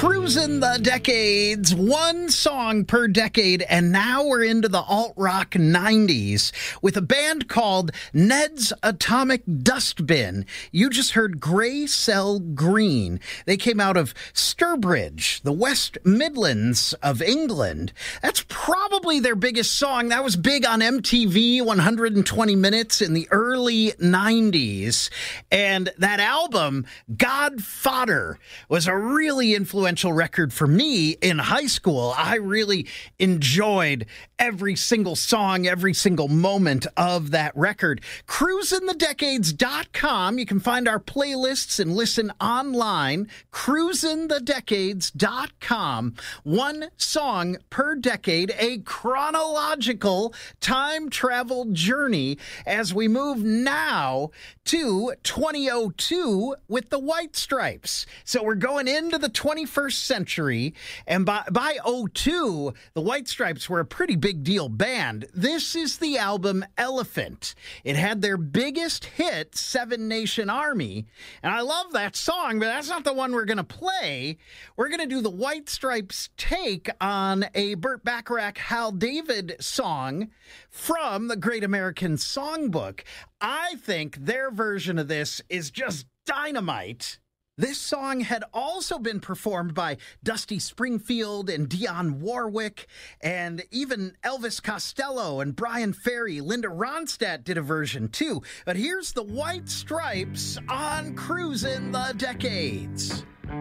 Cruising the decades, one song per decade, and now we're into the alt-rock 90s with a band called Ned's Atomic Dustbin. You just heard Grey Cell Green. They came out of Sturbridge, the West Midlands of England. That's probably their biggest song. That was big on MTV, 120 Minutes in the early 90s. And that album, Godfather, was a really influential record for me in high school. I really enjoyed every single song, every single moment of that record. CruisinTheDecades.com. You can find our playlists and listen online. CruisinTheDecades.com. One song per decade, a chronological time travel journey as we move now to 2002 with the White Stripes. So we're going into the 21st century, and by '02, the White Stripes were a pretty big deal band. This is the album Elephant. It had their biggest hit, Seven Nation Army, and I love that song, but that's not the one we're going to play. We're going to do the White Stripes' take on a Burt Bacharach, Hal David song from the Great American Songbook. I think their version of this is just dynamite. This song had also been performed by Dusty Springfield and Dionne Warwick, and even Elvis Costello and Brian Ferry. Linda Ronstadt did a version too. But here's the White Stripes on Cruisin' the Decades.